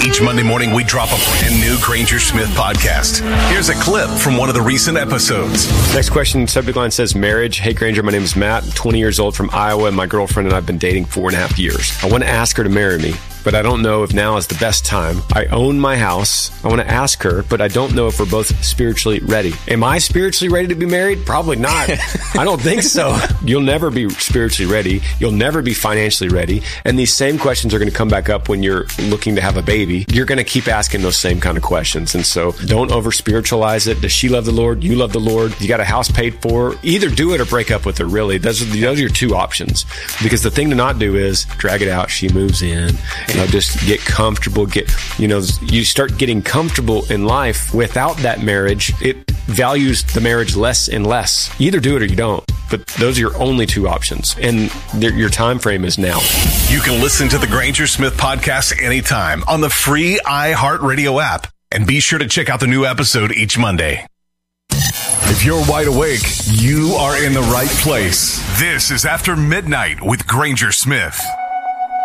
Each Monday morning, we drop a brand new Granger Smith podcast. Here's a clip from one of the recent episodes. Next question, subject line says marriage. Hey, Granger, my name is Matt, 20 years old from Iowa, and my girlfriend and I have been dating 4.5 years. I want to ask her to marry me, but I don't know if now is the best time. I own my house. I want to ask her, but I don't know if we're both spiritually ready. Am I spiritually ready to be married? Probably not. I don't think so. You'll never be spiritually ready. You'll never be financially ready. And these same questions are going to come back up when you're looking to have a baby. You're going to keep asking those same kind of questions. And so don't over spiritualize it. Does she love the Lord? You love the Lord? You got a house paid for? Either do it or break up with her, really. Those are your two options. Because the thing to not do is drag it out. She moves in. Just get comfortable. You start getting comfortable in life without that marriage. It values the marriage less and less. You either do it or you don't. But those are your only two options. And your time frame is now. You can listen to the Granger Smith podcast anytime on the free iHeartRadio app. And be sure to check out the new episode each Monday. If you're wide awake, you are in the right place. This is After Midnight with Granger Smith.